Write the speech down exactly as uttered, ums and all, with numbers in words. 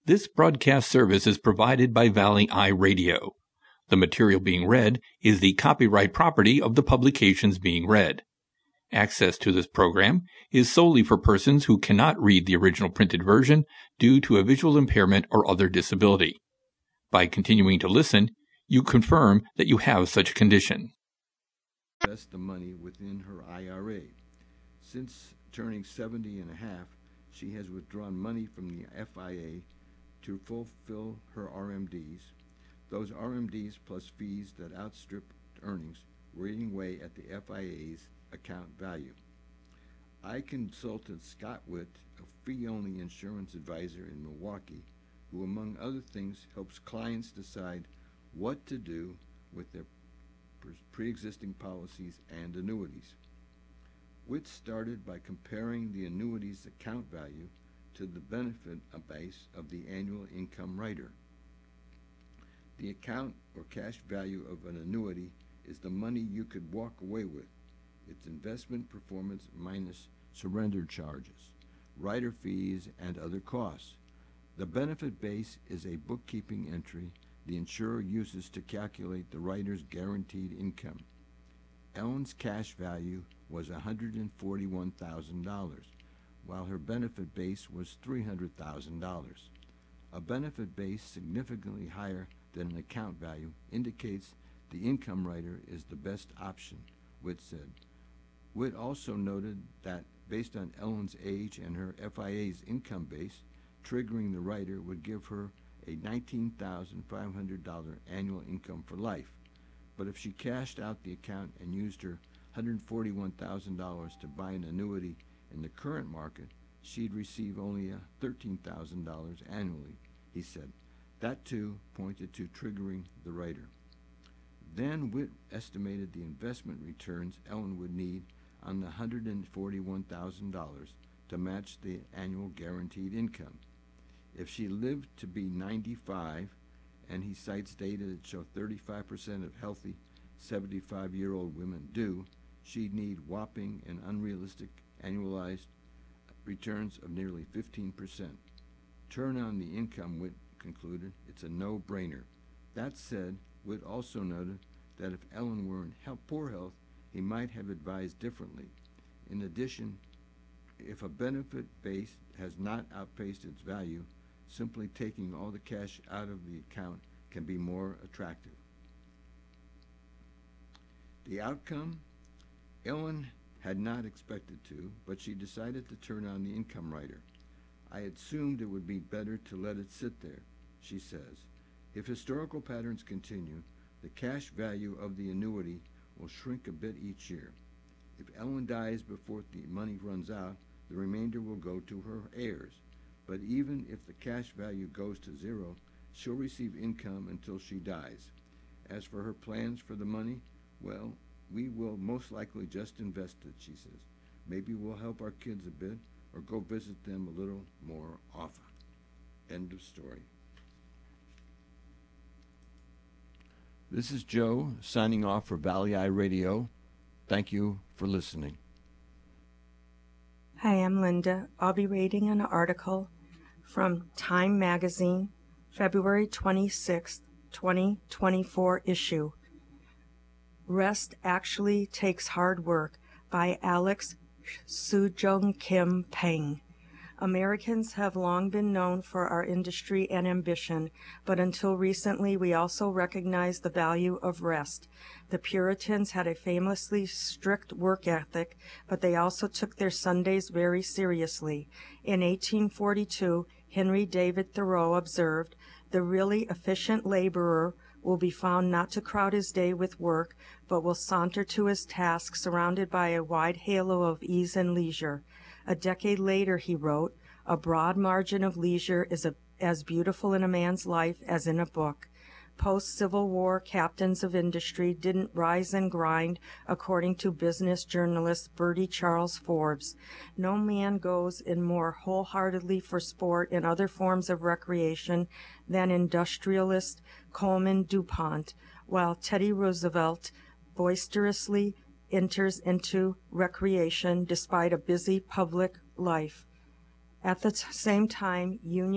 This broadcast service is provided by Valley Eye Radio. The material being read is the copyright property of the publications being read. Access to this program is solely for persons who cannot read the original printed version due to a visual impairment or other disability. By continuing to listen, you confirm that you have such a condition. Invest the money within her I R A. Since turning seventy and a half, she has withdrawn money from the F I A to fulfill her R M Ds. Those R M Ds plus fees that outstrip earnings were eating away at the F I A's account value. I consulted Scott Witt, a fee-only insurance advisor in Milwaukee, who among other things helps clients decide what to do with their pre-existing policies and annuities. Witt started by comparing the annuity's account value to the benefit base of the annual income rider. The account or cash value of an annuity is the money you could walk away with. It's investment performance minus surrender charges, rider fees, and other costs. The benefit base is a bookkeeping entry the insurer uses to calculate the rider's guaranteed income. Ellen's cash value was one hundred forty-one thousand dollars, while her benefit base was three hundred thousand dollars. A benefit base significantly higher than an account value indicates the income rider is the best option, Witt said. Witt also noted that based on Ellen's age and her F I A's income base, triggering the rider would give her a nineteen thousand five hundred dollars annual income for life. But if she cashed out the account and used her one hundred forty-one thousand dollars to buy an annuity in the current market, she'd receive only thirteen thousand dollars annually, he said. That, too, pointed to triggering the rider. Then Witt estimated the investment returns Ellen would need on the one hundred forty-one thousand dollars to match the annual guaranteed income. If she lived to be ninety-five, and he cites data that show thirty-five percent of healthy seventy-five-year-old women do, she'd need whopping and unrealistic annualized returns of nearly fifteen percent. Turn on the income, Witt concluded. It's a no-brainer. That said, Witt also noted that if Ellen were in health, poor health, he might have advised differently. In addition, if a benefit base has not outpaced its value, simply taking all the cash out of the account can be more attractive. The outcome? Ellen had not expected to, but she decided to turn on the income rider. I assumed it would be better to let it sit there, she says. If historical patterns continue, the cash value of the annuity will shrink a bit each year. If Ellen dies before the money runs out, the remainder will go to her heirs. But even if the cash value goes to zero, she'll receive income until she dies. As for her plans for the money, well, we will most likely just invest it, she says. Maybe we'll help our kids a bit or go visit them a little more often. End of story. This is Joe signing off for Valley Eye Radio. Thank you for listening. Hi, I'm Linda. I'll be reading an article from Time Magazine, February twenty-sixth, twenty twenty-four issue. Rest Actually Takes Hard Work by Alex Sujung Kim Peng. Americans have long been known for our industry and ambition, but until recently we also recognized the value of rest. The Puritans had a famously strict work ethic, but they also took their Sundays very seriously. In eighteen forty-two, Henry David Thoreau observed, "The really efficient laborer will be found not to crowd his day with work, but will saunter to his task surrounded by a wide halo of ease and leisure." A decade later, he wrote, "A broad margin of leisure is a, as beautiful in a man's life as in a book." Post-Civil War captains of industry didn't rise and grind, according to business journalist Bertie Charles Forbes. No man goes in more wholeheartedly for sport and other forms of recreation than industrialist Coleman DuPont, while Teddy Roosevelt boisterously enters into recreation despite a busy public life. At the same time, union